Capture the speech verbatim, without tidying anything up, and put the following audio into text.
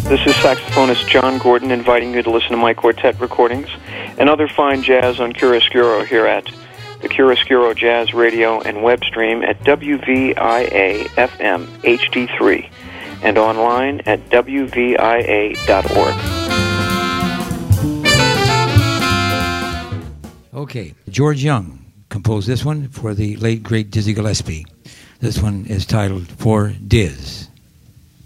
This is saxophonist John Gordon inviting you to listen to my quartet recordings and other fine jazz on Chiaroscuro here at the Chiaroscuro Jazz Radio and web stream at W V I A F M H D three and online at W V I A dot org. Okay, George Young composed this one for the late, great Dizzy Gillespie. This one is titled For Diz.